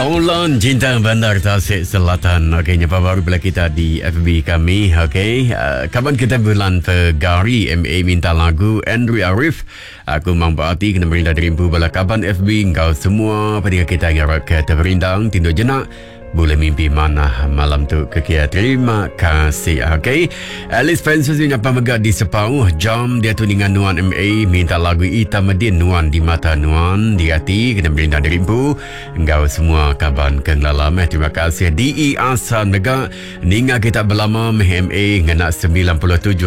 Ulun Cinta Bandar Tasik Selatan. Okey, nyapa baru pula kita di FB kami. Okey, kapan kita bulan Februari MA minta lagu Andrew Arif. Aku mampati kena berindah derimpu bala kaban FB kau semua pendengar kita ngarap ke terberindang tindu jenak. Boleh mimpi mana malam tu kekia. Terima kasih. Okey, Alice Francis ni apa megak di sepauh jam dia tu dengan Nuan MA minta lagu Ita Medin Nuan di mata Nuan di hati kena berindah derimpu engkau semua kaban kenglalam. Terima kasih DE Asan megak ninga kita berlama MA ngena 97.5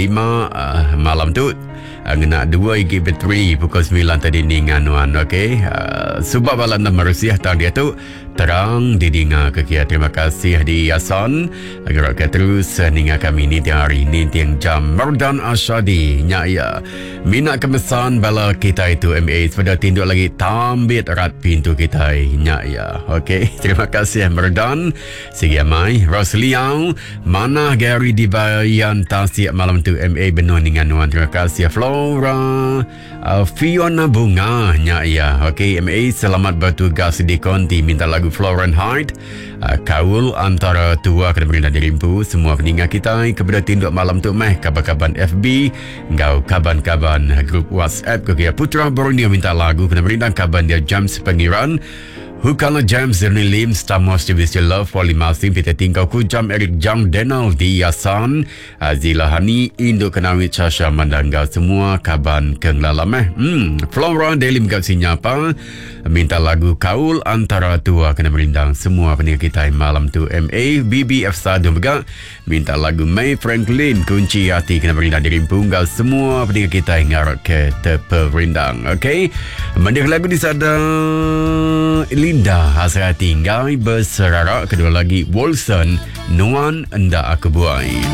malam tu ngena 2 GB3 pukul 9 tadi ninga Nuan. Okey, sebab balan Malaysia tahun dia tu terang didinga kekia. Terima kasih di Asan agar terus ninga kami ni tiang hari ni tiang jam. Mardan Asyadi ya minat kemesan bala kita itu MA pada tinduk lagi tambit erat pintu kita ya. Okey, terima kasih Mardan sigi amai Rosliau mana Gary di bayan Tasik malam tu MA benuh dengan Nuan. Terima kasih Flora Fiona Bunga ya. Okey, MA selamat bertugas di konti minta lagu Florence Hyde kaul antara tua kena berindah dirimpu semua peninggal kita kepada tinduk malam tu kaban-kaban FB engkau kaban-kaban grup WhatsApp kekia Putra Borneo minta lagu kena berindah kaban dia James Pengiran Hukala James Zerni Lim Stamos Divis Love Wali Masim Pita Tingkau Kujam Eric Jang Denal Di Yasan Azila Hani Indo Kenawit Syasha Mandangga semua kaban kenglalam Flora Delim Gap Sinyapa minta lagu kaul antara tua kena merindang semua pendengar kita malam tu MA BBF Sadu Megak minta lagu May Franklin kunci hati kena merindang dirimpu engkau semua pendengar kita ngarap ke terperindang. Okey, mendengar lagu di sada Linda Hasrati Ngai berserarak kedua lagi Wilson Nuan Enda Aku Buai.